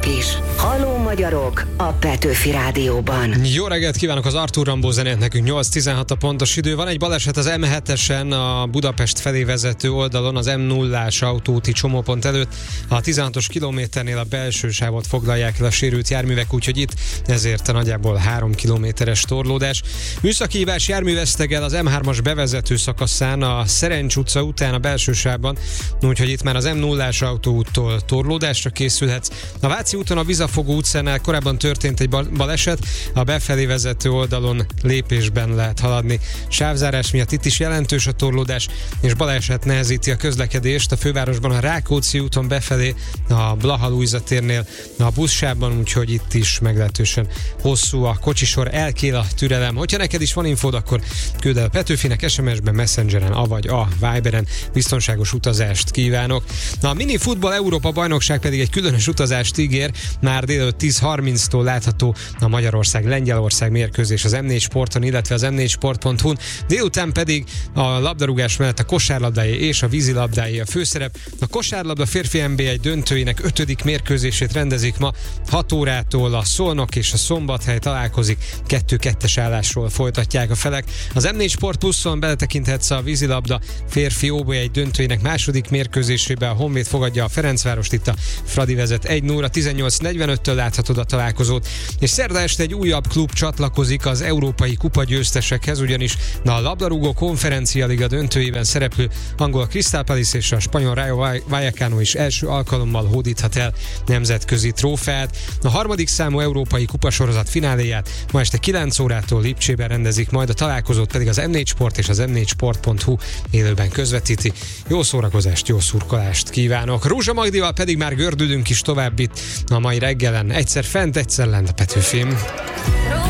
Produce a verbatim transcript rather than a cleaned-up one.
magyarok is. Halló magyarok a Petőfi Rádióban. Jó reggelt kívánok, az Artur Rambó zenét nekünk nyolc tizenhat a pontos idő. Van egy baleset az em hetesen a Budapest felé vezető oldalon, az em nullás autóúti csomópont előtt. A tizenhatos kilométernél a belső sávot foglalják el a sérült járművek, úgyhogy itt ezért a nagyjából három kilométeres torlódás. Műszaki hibás jármű vesztegel az em hármas bevezető szakaszán a Szerencs utca után a belső sávban, úgyhogy itt már az em nullás autóúttól torlódásra készülhetsz. A Váci úton a Vizafogó utcánál korábban történt egy baleset, a befelé vezető oldalon lépésben lehet haladni. Sávzárás miatt itt is jelentős a torlódás, és baleset nehezíti a közlekedést a fővárosban a Rákóczi úton befelé, a Blaha Lujza térnél a buszsávban, úgyhogy itt is meglehetősen hosszú a kocsisor, elkél a türelem. Hogyha neked is van infód, akkor küld el Petőfinek es em es-ben, Messengeren, avagy a Viberen. Biztonságos utazást kívánok. A mini futball Európa bajnokság pedig egy különös utazást ígér. Már délelőtt tíz harminctól látható a Magyarország-Lengyelország mérkőzés az em négy Sporton, illetve az em négy sport pont hu-n. Délután pedig a labdarúgás mellett a kosárlabdáé és a vízilabdáé a főszerep. A kosárlabda férfi en bé egy döntőinek ötödik mérkőzését rendezik ma. hat órától a Szolnok és a Szombathely találkozik. kettő-kettes állásról folytatják a felek. Az em négy Sport Pluszon beletekinthetsz a vízilabda férfi ó bé egy döntőinek második mérkőzésébe. A Honvéd fogadja a Ferencvárost, itt a Fradi vezet egy nulla, tizennyolc negyvenöttől láthatod a találkozót. És szerda este egy újabb klub csatlakozik az európai kupa győztesekhez, ugyanis a labdarúgó konferencia liga döntőjében szereplő angol Crystal Palace és a spanyol Rayo Vallecano is első alkalommal hódíthat el nemzetközi trófeát. A harmadik számú európai kupasorozat fináléját ma este kilenc órától Lipcsében rendezik, majd a találkozót pedig az em négy Sport és az em négy sport pont hu élőben közvetíti. Jó szórakozást, jó szurkolást kívánok! Rózsa Magdival pedig már gördülünk is tovább itt a mai reggelen. Egyszer fent, egyszer lent a Petőfim.